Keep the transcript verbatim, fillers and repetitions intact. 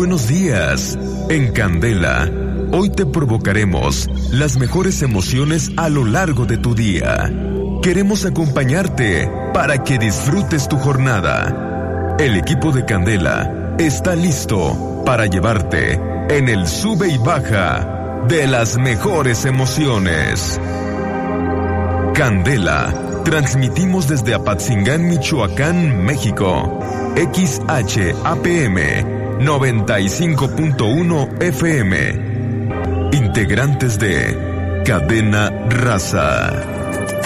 buenos días. En Candela, hoy te provocaremos las mejores emociones a lo largo de tu día. Queremos acompañarte para que disfrutes tu jornada. El equipo de Candela está listo para llevarte en el sube y baja de las mejores emociones. Candela, transmitimos desde Apatzingán, Michoacán, México. X H A P M noventa y cinco punto uno F M. Integrantes de Cadena Raza.